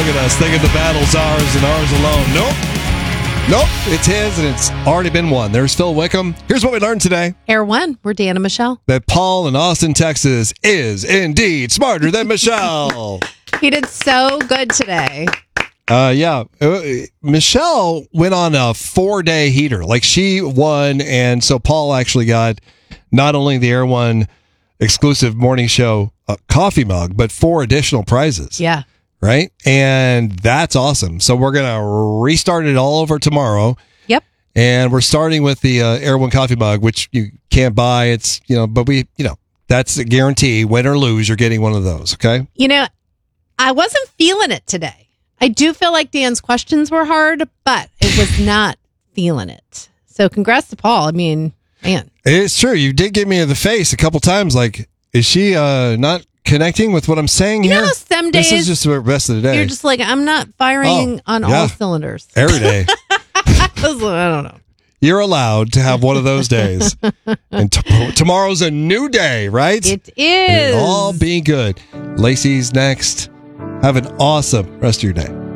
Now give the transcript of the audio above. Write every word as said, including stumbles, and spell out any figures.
Look at us thinking the battle's ours and ours alone. Nope. Nope. It's his and it's already been won. There's Phil Wickham. Here's what we learned today. Air One. We're Dan and Michelle. That Paul in Austin, Texas is indeed smarter than Michelle. He did so good today. Uh, yeah. Uh, Michelle went on a four-day heater. Like, she won, and so Paul actually got not only the Air One exclusive morning show uh, coffee mug, but four additional prizes. Yeah. Right? And that's awesome. So we're going to restart it all over tomorrow. Yep. And we're starting with the uh, Air One coffee mug, which you can't buy. It's, you know, but we, you know, that's a guarantee. Win or lose, you're getting one of those. Okay. You know, I wasn't feeling it today. I do feel like Dan's questions were hard, but it was not feeling it. So congrats to Paul. I mean, man. It's true. You did give me the face a couple times. Like, is she uh, not connecting with what I'm saying you here? know, some days this is just the rest of the day. You're just like, I'm not firing oh, on yeah. all cylinders. Every day. I don't know. You're allowed to have one of those days. And t- tomorrow's a new day, right? It is. It'll all be good. Lacey's next. Have an awesome rest of your day.